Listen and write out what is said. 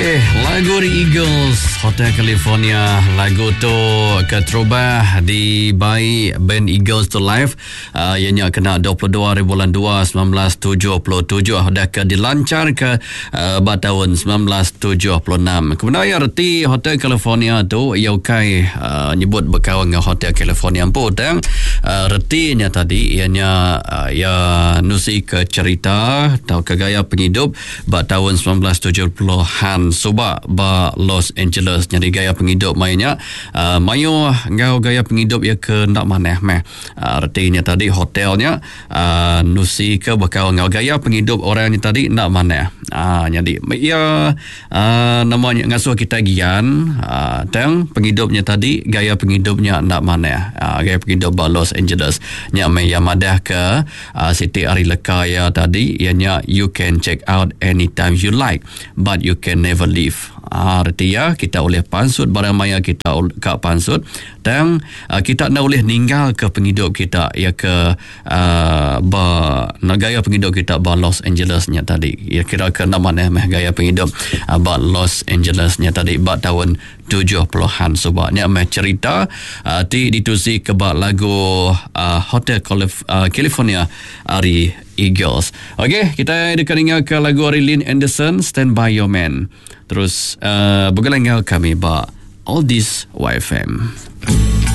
Okey, lagu The Eagles, Hotel California. Lagu tu keterubah dibaik band Eagles tu live. Ianya kena 22 hari bulan 2 1977. Dah dilancar ke tahun 1976. Kemudian arti Hotel California tu ia ukai nyebut berkawan dengan Hotel California pun. Dan retinya tadi ianya ia nusi ke cerita atau ke gaya penghidup tahun 1970-an subak ba Los Angeles. Jadi gaya penghidup mainnya mayo ngau gaya penghidup ia ke ndak maneh meh. Artinya tadi hotelnya nusi ke bakal ngau gaya penghidup orang ni tadi ndak maneh. Jadi ia namanya ngasuh kita gian dan penghidupnya tadi gaya penghidupnya ndak maneh. Gaya penghidup ba Los Angeles nya mai madah ke Siti Arilekaya tadi ianya you can check out anytime you like but you can never leave. Artinya kita boleh pansut barang maya kita kat pansut dan kita nak boleh ninggal ke penghidup kita ya ke gaya penghidup kita ba Los Angeles nya tadi. Ya kira ke mana gaya penghidup ba Los Angeles nya tadi ba tahun 70-an sebabnya meh cerita ditusi ke ba lagu Hotel California dari Eagles. Okey, kita dekat dengar ke lagu Lynn Anderson, Stand By Your Man. Terus bergelangal kami ba All This YFM.